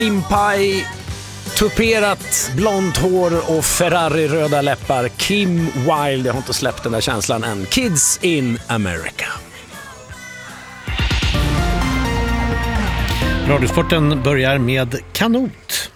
Impaj, tuperat blont hår och Ferrari-röda läppar. Kim Wilde, jag har inte släppt den där känslan än. Kids in America. Radiosporten börjar med kanot.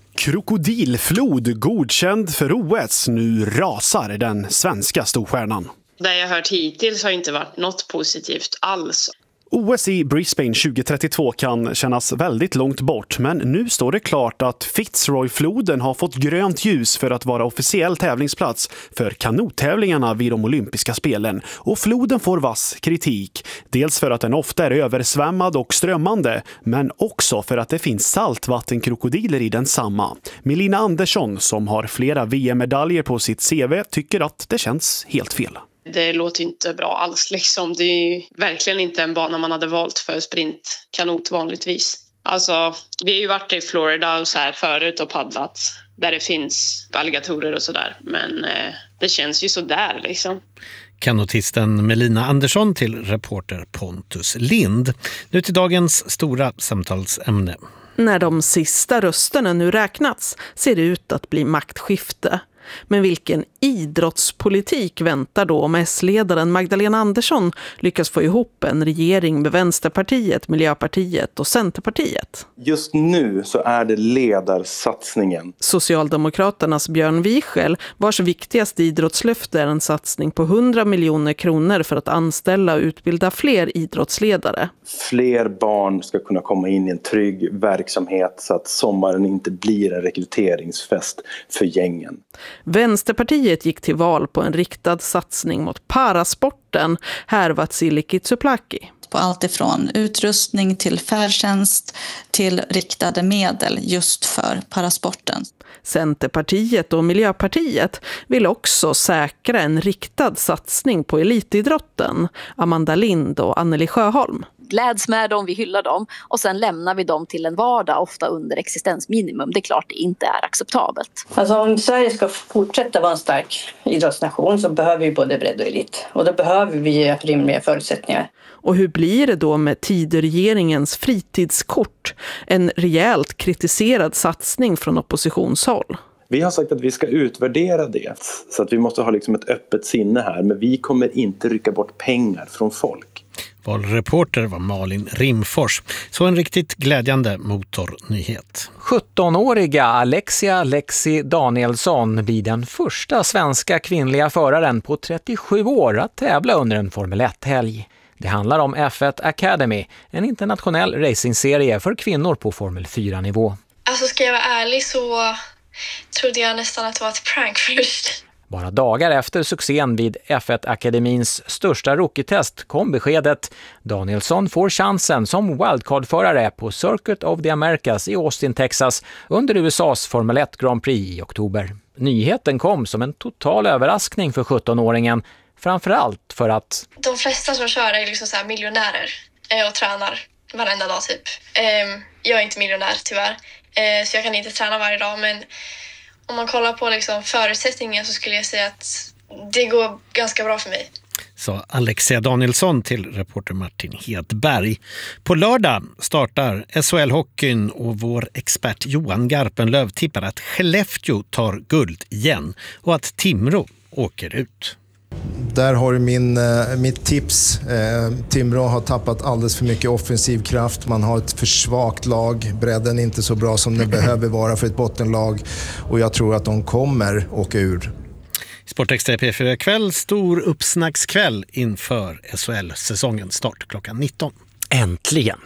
Krokodilflod godkänd för OS. Nu rasar den svenska storstjärnan. Det jag hört hittills har inte varit något positivt alls. OS i Brisbane 2032 kan kännas väldigt långt bort, men nu står det klart att Fitzroy-floden har fått grönt ljus för att vara officiell tävlingsplats för kanottävlingarna vid de olympiska spelen. Och floden får vass kritik, dels för att den ofta är översvämmad och strömmande, men också för att det finns saltvattenkrokodiler i densamma. Melina Andersson, som har flera VM-medaljer på sitt CV, tycker att det känns helt fel. Det låter inte bra alls liksom. Det är ju verkligen inte en bana man hade valt för sprintkanot vanligtvis. Alltså, vi har ju varit i Florida och så här förut och paddlat där det finns alligatorer och sådär. Men det känns ju så där liksom. Kanotisten Melina Andersson till reporter Pontus Lind. Nu till dagens stora samtalsämne. När de sista rösterna nu räknats ser det ut att bli maktskifte. Men vilken idrottspolitik väntar då om S-ledaren Magdalena Andersson lyckas få ihop en regering med Vänsterpartiet, Miljöpartiet och Centerpartiet? Just nu så är det ledarsatsningen. Socialdemokraternas Björn Wiechel, vars viktigaste idrottslöfte är en satsning på 100 miljoner kronor för att anställa och utbilda fler idrottsledare. Fler barn ska kunna komma in i en trygg verksamhet så att sommaren inte blir en rekryteringsfest för gängen. Vänsterpartiet gick till val på en riktad satsning mot parasporten. Här var Vatsili Kitsupaki. På allt ifrån utrustning till färdtjänst till riktade medel just för parasporten. Centerpartiet och Miljöpartiet vill också säkra en riktad satsning på elitidrotten. Amanda Lind och Anneli Sjöholm. Gläds med dem, vi hyllar dem och sen lämnar vi dem till en vardag ofta under existensminimum. Det är klart det inte är acceptabelt. Alltså om Sverige ska fortsätta vara en stark idrottsnation så behöver vi både bredd och elit. Och då behöver vi rimliga förutsättningar. Och hur blir det då med Tidöregeringens fritidskort? En rejält kritiserad satsning från oppositionshåll. Vi har sagt att vi ska utvärdera det, så att vi måste ha liksom ett öppet sinne här. Men vi kommer inte rycka bort pengar från folk. Valreporter var Malin Rimfors. Så en riktigt glädjande motornyhet. 17-åriga Alexia Lexi Danielsson blir den första svenska kvinnliga föraren på 37 år att tävla under en Formel 1-helg. Det handlar om F1 Academy, en internationell racingserie för kvinnor på Formel 4-nivå. Alltså ska jag vara ärlig så trodde jag nästan att det var ett prank först. Bara dagar efter succén vid F1 Akademins största rookie-test kom beskedet: Danielsson får chansen som wildcard-förare på Circuit of the Americas i Austin, Texas under USAs Formel 1 Grand Prix i oktober. Nyheten kom som en total överraskning för 17-åringen, framförallt för att de flesta som kör är liksom så här miljonärer och tränar varenda dag typ. Jag är inte miljonär tyvärr, så jag kan inte träna varje dag, men om man kollar på liksom förutsättningar så skulle jag säga att det går ganska bra för mig. Så Alexia Danielsson till reporter Martin Hedberg. På lördag startar SHL-hockeyn och vår expert Johan Garpenlöv tippar att Skellefteå tar guld igen och att Timrå åker ut. Där har du mitt tips. Timrå har tappat alldeles för mycket offensiv kraft. Man har ett för svagt lag. Bredden är inte så bra som den behöver vara för ett bottenlag. Och jag tror att de kommer åka ur. Sportextra P4 kväll, stor uppsnackskväll inför SHL-säsongen, start klockan 19. Äntligen!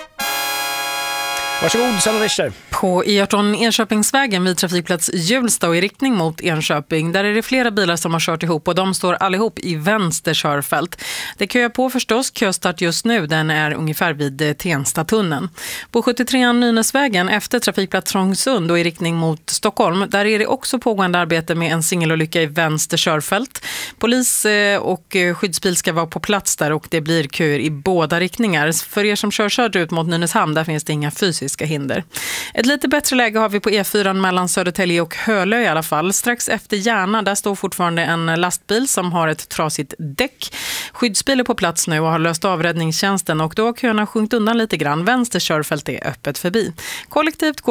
Varsågod, Sanna Richter. På E18 Enköpingsvägen vid trafikplats Hjulsta och i riktning mot Enköping, där är det flera bilar som har kört ihop och de står allihop i vänster körfält. Det köar på förstås, köstart just nu, den är ungefär vid Tenstatunneln. På 73 Nynäsvägen efter trafikplats Trångsund och i riktning mot Stockholm, där är det också pågående arbete med en singelolycka i vänster körfält. Polis och skyddsbil ska vara på plats där och det blir köer i båda riktningar. För er som kör söderut mot Nynäshamn, där finns det inga fysiska hinder. Ett Lite bättre läge har vi på E4 mellan Södertälje och Hölö i alla fall. Strax efter Järna, där står fortfarande en lastbil som har ett trasigt däck. Skyddsbil är på plats nu och har löst av räddningstjänsten och då har köerna sjunkit undan lite grann. Vänster körfält är öppet förbi. Kollektivt